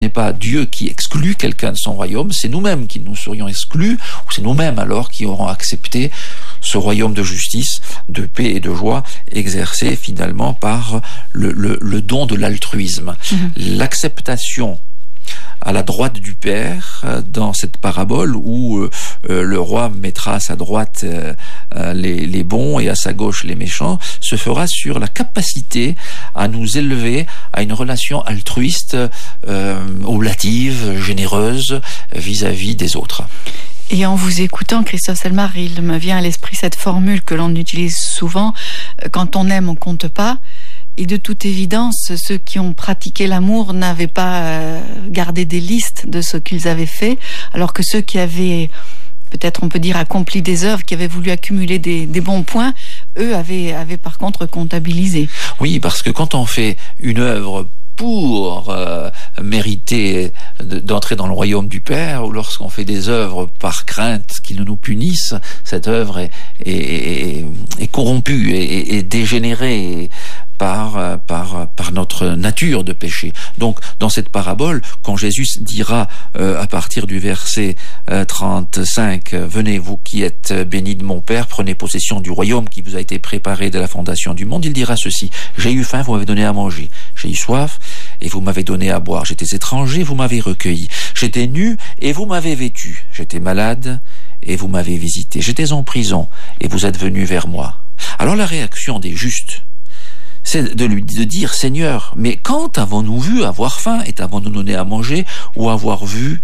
n'est pas Dieu qui exclut quelqu'un de son royaume, c'est nous-mêmes qui nous serions exclus, ou c'est nous-mêmes alors qui aurons accepté ce royaume de justice, de paix et de joie exercé finalement par le don de l'altruisme. L'acceptation à la droite du Père, dans cette parabole où le roi mettra à sa droite les bons et à sa gauche les méchants, se fera sur la capacité à nous élever à une relation altruiste, oblative, généreuse vis-à-vis des autres. Et en vous écoutant, Christophe Selmar, il me vient à l'esprit cette formule que l'on utilise souvent, quand on aime, on compte pas. Et de toute évidence, ceux qui ont pratiqué l'amour n'avaient pas gardé des listes de ce qu'ils avaient fait, alors que ceux qui avaient, peut-être on peut dire, accompli des œuvres, qui avaient voulu accumuler des bons points, eux avaient par contre comptabilisé. Oui, parce que quand on fait une œuvre pour mériter d'entrer dans le royaume du Père, ou lorsqu'on fait des œuvres par crainte qu'il ne nous punisse, cette œuvre est corrompue et dégénérée par notre nature de péché. Donc, dans cette parabole, quand Jésus dira à partir du verset 35, « Venez, vous qui êtes bénis de mon Père, prenez possession du royaume qui vous a été préparé dès la fondation du monde », il dira ceci, « J'ai eu faim, vous m'avez donné à manger. J'ai eu soif, et vous m'avez donné à boire. J'étais étranger, vous m'avez recueilli. J'étais nu, et vous m'avez vêtu. J'étais malade, et vous m'avez visité. J'étais en prison, et vous êtes venu vers moi. » Alors la réaction des justes, c'est de dire, Seigneur, mais quand avons-nous vu avoir faim et avons-nous donné à manger, ou avoir vu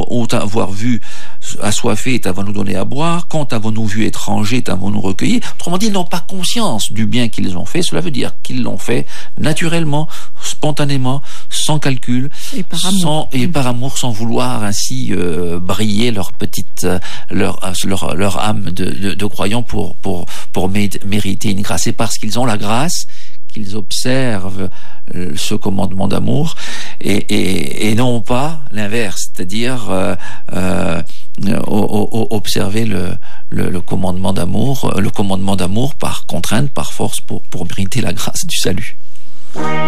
assoiffé et avons-nous donné à boire, quand avons-nous vu étranger et avons-nous recueilli? Autrement dit, ils n'ont pas conscience du bien qu'ils ont fait. Cela veut dire qu'ils l'ont fait naturellement, spontanément, sans calcul, et par amour, sans vouloir ainsi briller leur âme de croyant pour mériter une grâce. Et parce qu'ils ont la grâce, qu'ils observent ce commandement d'amour et non pas l'inverse, c'est-à-dire observer le commandement d'amour par contrainte, par force pour mériter la grâce du salut.